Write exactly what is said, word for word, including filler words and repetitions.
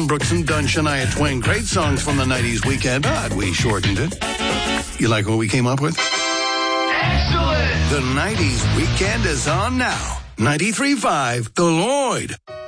Garth Brooks and Dunn Shania Twain. Great songs from the nineties weekend, but we shortened it. You like what we came up with? Excellent! The nineties weekend is on now. ninety-three point five The Lloyd.